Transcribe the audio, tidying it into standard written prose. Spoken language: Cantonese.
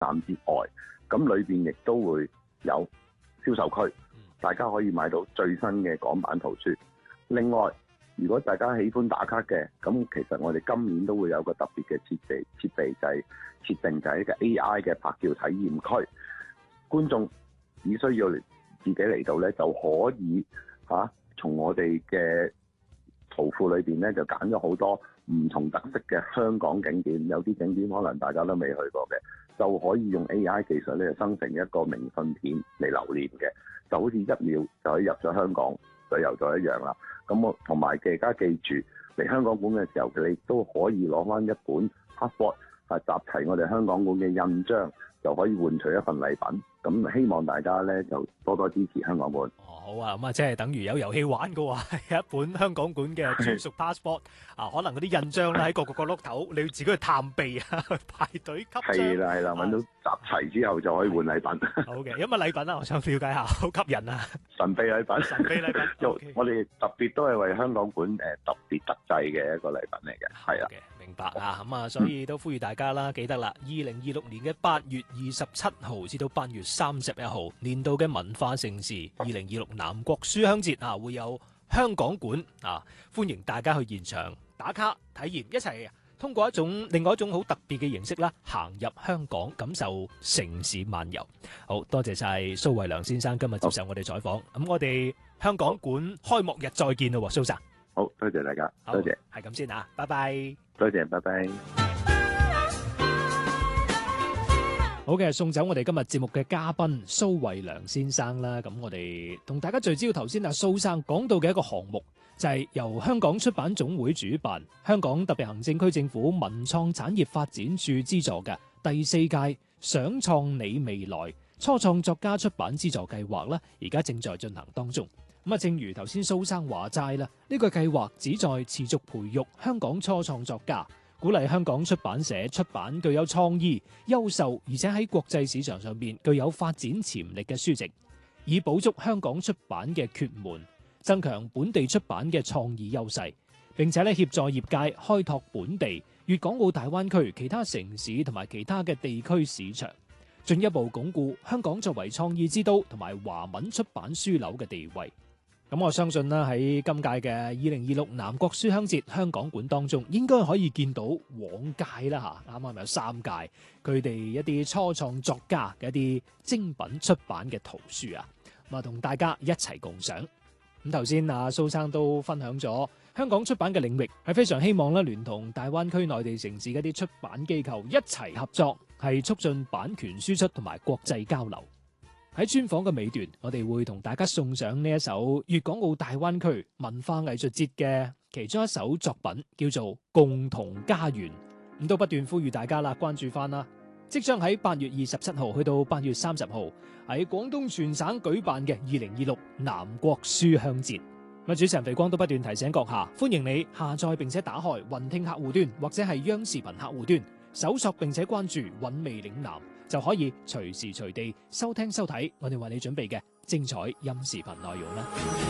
站之外，咁裏邊亦都會有銷售區，大家可以買到最新嘅港版圖書。另外，如果大家喜歡打卡嘅，咁其實我哋今年都會有個特別嘅設備就係設定就係一個 AI 嘅拍照體驗區，觀眾只需要自己嚟到咧就可以從我哋嘅圖庫裏邊咧就揀咗好多唔同特色嘅香港景點，有啲景點可能大家都未去過嘅，就可以用 AI 技術咧生成一個明信片嚟留念嘅，就好似1秒就可以入咗香港旅遊咗一樣啦。咁我同埋大家記住嚟香港館嘅時候，你都可以攞翻一本 passport 集齊我哋香港館嘅印章，就可以換取一份禮品。咁希望大家咧就多多支持香港館。 好啊，咁即係等於有遊戲玩嘅話，係一本香港館嘅專屬 passport 可能嗰啲印章咧喺各個角落頭，你要自己去探秘排隊吸章。係啦，揾到集齊之後就可以換禮品。好嘅，有乜禮品啊？我想了解下，好吸引啊！神秘禮品，我哋特別都係為香港館特別特製嘅一個禮品嚟嘅，係啦。明白啊，咁所以都呼籲大家啦，記得啦，2026年嘅8月27號至到8月31號年度嘅文化盛事2026南國書香節會有香港館歡迎大家去現場打卡體驗，一齊通過另外一種好特別嘅形式啦，行入香港，感受城市漫遊。好多謝晒蘇慧良先生今日接受我哋採訪，咁我哋香港館開幕日再見咯，蘇生。好多謝大家，多謝，係咁先拜拜。多謝，拜拜。好嘅，送走我哋今日節目嘅嘉賓蘇慧良先生啦。咁我哋同大家聚焦頭先蘇生講到嘅一個項目，就係由香港出版總會主辦，香港特別行政區政府文創產業發展處資助嘅第4屆想創你未來初創作家出版資助計劃啦，而家正在進行當中。咁正如頭先蘇生話齋啦，呢個計劃旨在持續培育香港初創作家，鼓勵香港出版社出版具有創意、優秀而且喺國際市場上邊具有發展潛力嘅書籍，以補足香港出版嘅缺門，增強本地出版嘅創意優勢，並且協助業界開拓本地、粵港澳大灣區其他城市同埋其他嘅地區市場，進一步鞏固香港作為創意之都同埋華文出版樞紐嘅地位。咁我相信啦，喺今屆嘅2026南國書香節香港館當中，應該可以見到往屆啦啱啱有3屆佢哋一啲初創作家嘅一啲精品出版嘅圖書咁同大家一齊共賞。咁頭先蘇生都分享咗香港出版嘅領域係非常希望咧，聯同大灣區內地城市嘅一啲出版機構一齊合作，係促進版權輸出同埋國際交流。喺專訪嘅尾段，我哋會同大家送上呢一首粵港澳大灣區文化藝術節嘅其中一首作品，叫做《共同家園》。咁都不斷呼籲大家啦，關注翻啦，即將喺8月27號去到8月30號喺廣東全省舉辦嘅2026南國書香節。主持人肥光都不斷提醒閣下，歡迎你下載並且打開雲聽客戶端或者係央視頻客戶端，搜索並且關注韻味嶺南，就可以隨時隨地收聽收睇我哋為你準備嘅精彩音視頻內容啦。